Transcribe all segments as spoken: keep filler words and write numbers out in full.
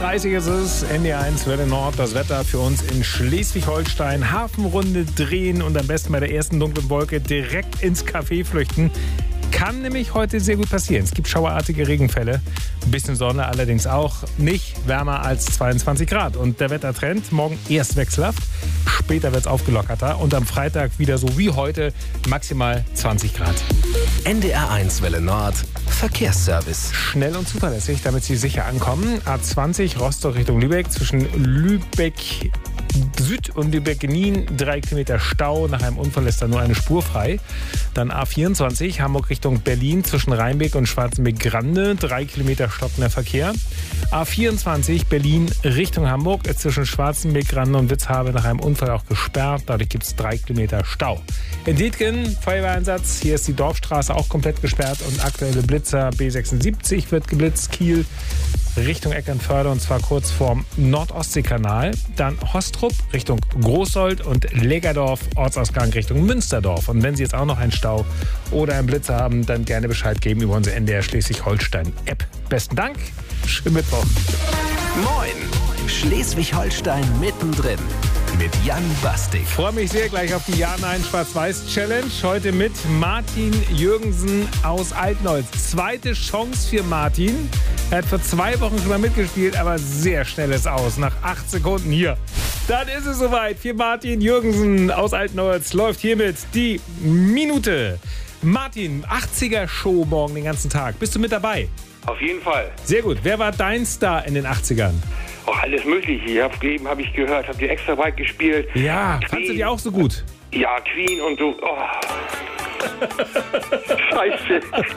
dreißig ist es, N D R eins Welle Nord, das Wetter für uns in Schleswig-Holstein. Hafenrunde drehen und am besten bei der ersten dunklen Wolke direkt ins Café flüchten. Kann nämlich heute sehr gut passieren. Es gibt schauerartige Regenfälle. Ein bisschen Sonne allerdings auch. Nicht wärmer als zweiundzwanzig Grad. Und der Wettertrend morgen erst wechselhaft. Später wird es aufgelockerter. Und am Freitag wieder so wie heute maximal zwanzig Grad. N D R eins Welle Nord. Verkehrsservice. Schnell und zuverlässig, damit Sie sicher ankommen. A zwanzig Rostock Richtung Lübeck. Zwischen Lübeck Süd und Lübeck-Nien drei Kilometer Stau. Nach einem Unfall ist da nur eine Spur frei. Dann A vierundzwanzig Hamburg Richtung Berlin zwischen Rheinbeck und Schwarzenbeck-Grande. Drei Kilometer stockender Verkehr. A vierundzwanzig Berlin Richtung Hamburg zwischen Schwarzenbeck-Grande und Witzhabe nach einem Unfall auch gesperrt. Dadurch gibt es drei Kilometer Stau. In Dietgen Feuerwehreinsatz. Hier ist die Dorfstraße auch komplett gesperrt und aktuelle Blitzer B sechsundsiebzig wird geblitzt. Kiel Richtung Eckernförde und zwar kurz vorm Nordostseekanal. Dann Hostrup Richtung Großsold und Lägerdorf Ortsausgang Richtung Münsterdorf. Und wenn Sie jetzt auch noch einen Stau oder einen Blitzer haben, dann gerne Bescheid geben über unsere N D R Schleswig-Holstein-App. Besten Dank, schönen Mittwoch. Moin, Schleswig-Holstein mittendrin mit Jan Bastig. Ich freue mich sehr gleich auf die Ja-Nein-Schwarz-Weiß-Challenge. Heute mit Martin Jürgensen aus Altnolz. Zweite Chance für Martin. Er hat vor zwei Wochen schon mal mitgespielt, aber sehr schnelles Aus. Nach acht Sekunden hier. Dann ist es soweit. Für Martin Jürgensen aus Altnolz läuft hiermit die Minute. Martin, achtziger-Show morgen den ganzen Tag. Bist du mit dabei? Auf jeden Fall. Sehr gut. Wer war dein Star in den achtzigern? Auch alles Mögliche. Ich hab, eben habe ich gehört, habt ihr extra weit gespielt. Ja, Queen. fandst du die auch so gut? Ja, Queen und so. Oh. Scheiße.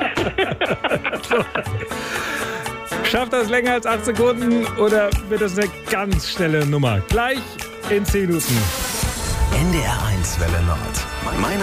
Schafft das länger als acht Sekunden oder wird das eine ganz schnelle Nummer? Gleich in zehn Minuten. N D R eins Welle Nord. Meine